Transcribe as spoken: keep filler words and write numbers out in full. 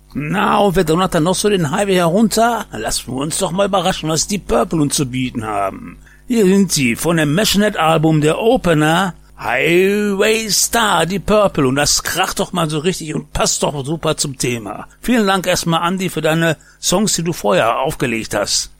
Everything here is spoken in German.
Na, und wer donnert dann noch so den Highway herunter? Lassen wir uns doch mal überraschen, was die Purple uns zu bieten haben. Hier sind sie, von dem Meshnet-Album der Opener, Highway Star, die Purple. Und das kracht doch mal so richtig und passt doch super zum Thema. Vielen Dank erstmal, Andi, für deine Songs, die du vorher aufgelegt hast.